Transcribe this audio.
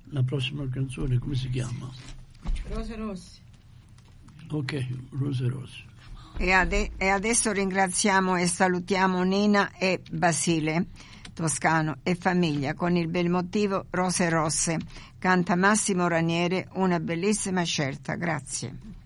la prossima canzone come si chiama? Rose Rosse. Ok, Rose Rosse. E adesso ringraziamo e salutiamo Nina e Basile Toscano e famiglia con il bel motivo Rose Rosse. Canta Massimo Ranieri, una bellissima scelta, grazie.